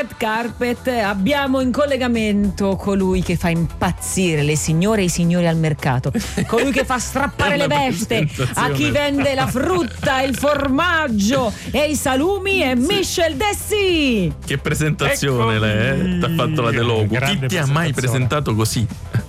red carpet abbiamo in collegamento colui che fa impazzire le signore e i signori al mercato, colui che fa strappare le veste a chi vende la frutta, il formaggio e i salumi, è Michel Dessi. Che presentazione lei, ti ha fatto la Delogu. Chi ti ha mai presentato così?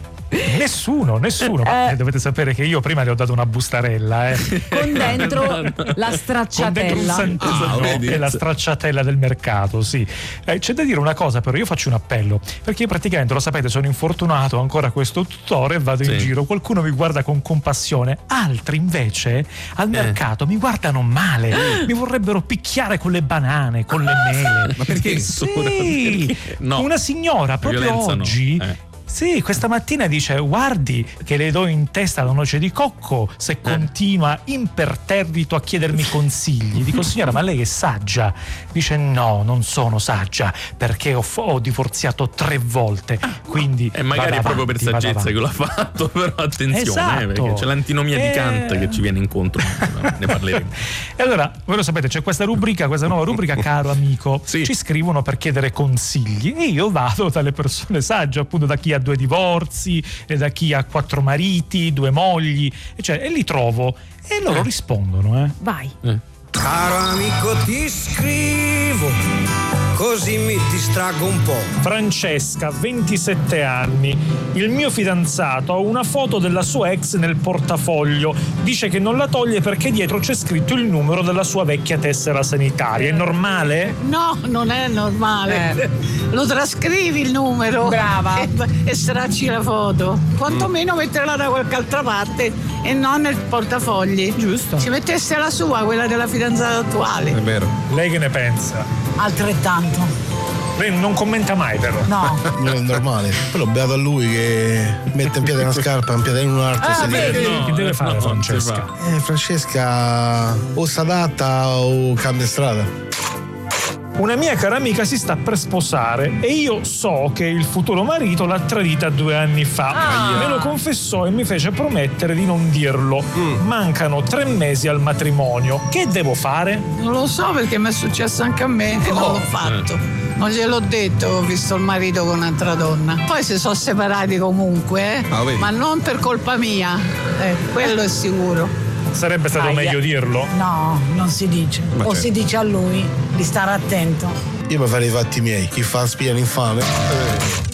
Nessuno. Ma dovete sapere che io prima le ho dato una bustarella con dentro la stracciatella. Con dentro un santino e la stracciatella del mercato, sì. C'è da dire una cosa, però io faccio un appello, perché io praticamente, lo sapete, sono infortunato, ho ancora questo tutore e vado in giro, qualcuno mi guarda con compassione, altri invece al mercato mi guardano male, mi vorrebbero picchiare con le banane, con le mele. Ma perché? Sì. No. Una signora proprio oggi Sì, questa mattina dice: guardi che le do in testa la noce di cocco se continua imperterrito a chiedermi consigli. Dico: signora, ma lei è saggia? Dice: no, non sono saggia perché ho divorziato 3 volte, quindi e magari proprio per saggezza che l'ha fatto, però attenzione, perché c'è l'antinomia di Kant che ci viene incontro. Ne parleremo. E allora, voi lo sapete, c'è questa nuova rubrica, caro amico, ci scrivono per chiedere consigli e io vado dalle persone sagge, appunto da chi ha 2 divorzi e da chi ha 4 mariti, 2 mogli, e li trovo e loro rispondono. Vai. Caro amico, ti scrivo così mi distraggo un po'. Francesca, 27 anni. Il mio fidanzato ha una foto della sua ex nel portafoglio. Dice che non la toglie perché dietro c'è scritto il numero della sua vecchia tessera sanitaria. È normale? No, non è normale. Lo trascrivi il numero. Brava. E stracci la foto. Quantomeno metterla da qualche altra parte e non nel portafogli. Giusto. Ci mettesse la sua, quella della fidanzata attuale. È vero. Lei che ne pensa? Altrettanto. Lei non commenta mai, però. No. Non è normale. Quello beato a lui che mette un piede in una scarpa, un piede in un'altra. Che deve fare Francesca? Francesca o s'adatta o cambia strada. Una mia cara amica si sta per sposare e io so che il futuro marito l'ha tradita 2 anni fa. Me lo confessò e mi fece promettere di non dirlo. Mancano 3 mesi al matrimonio. Che devo fare? Non lo so, perché mi è successo anche a me e non l'ho fatto. Non gliel'ho detto, ho visto il marito con un'altra donna. Poi si sono separati comunque, ma non per colpa mia. Quello è sicuro. Sarebbe stato meglio dirlo? No, non si dice. Si dice a lui di stare attento. Io mi farei i fatti miei. Chi fa spia l'infame.